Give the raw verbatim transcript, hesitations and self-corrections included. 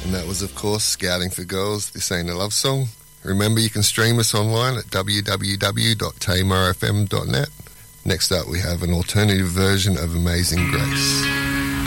And that was, of course, Scouting for Girls, This Ain't a Love Song. Remember, you can stream us online at w w w dot tamar f m dot net. Next up, we have an alternative version of Amazing Grace.